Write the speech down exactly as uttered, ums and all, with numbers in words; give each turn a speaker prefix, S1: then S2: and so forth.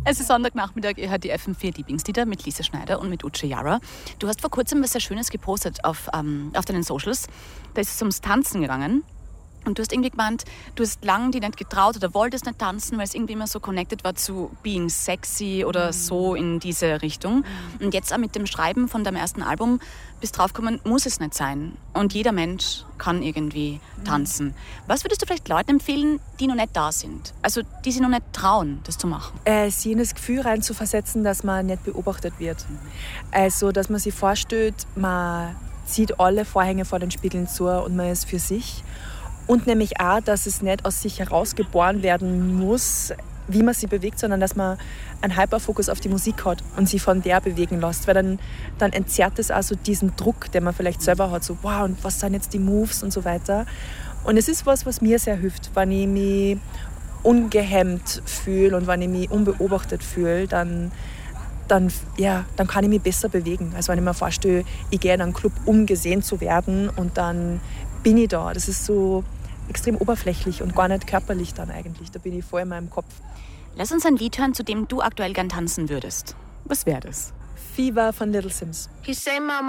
S1: Es ist Sonntagnachmittag, ihr hört die F M vier Lieblingslieder mit Lisa Schneider und mit Uche Jara. Du hast vor kurzem was sehr Schönes gepostet auf, ähm, auf deinen Socials. Da ist es ums Tanzen gegangen. Und du hast irgendwie gemeint, du hast lange dir nicht getraut oder wolltest nicht tanzen, weil es irgendwie immer so connected war zu being sexy oder mhm. so in diese Richtung. Mhm. Und jetzt auch mit dem Schreiben von deinem ersten Album bist draufgekommen, muss es nicht sein. Und jeder Mensch kann irgendwie mhm. tanzen. Was würdest du vielleicht Leuten empfehlen, die noch nicht da sind? Also die sich noch nicht trauen, das zu machen?
S2: Äh, sie in das Gefühl reinzuversetzen, dass man nicht beobachtet wird. Also, dass man sich vorstellt, man zieht alle Vorhänge vor den Spiegeln zu und man ist für sich. Und nämlich auch, dass es nicht aus sich herausgeboren werden muss, wie man sich bewegt, sondern dass man einen Hyperfokus auf die Musik hat und sich von der bewegen lässt. Weil dann, dann entzerrt es auch so diesen Druck, den man vielleicht selber hat. So, wow, und was sind jetzt die Moves und so weiter. Und es ist was, was mir sehr hilft. Wenn ich mich ungehemmt fühle und wenn ich mich unbeobachtet fühle, dann, dann, ja, dann kann ich mich besser bewegen. Also wenn ich mir vorstelle, ich gehe in einen Club, um gesehen zu werden und dann bin ich da. Das ist so extrem oberflächlich und gar nicht körperlich dann eigentlich. Da bin ich voll in meinem Kopf.
S1: Lass uns ein Lied hören, zu dem du aktuell gern tanzen würdest. Was wäre das?
S2: Fever von Little Sims.
S3: He say, Mama,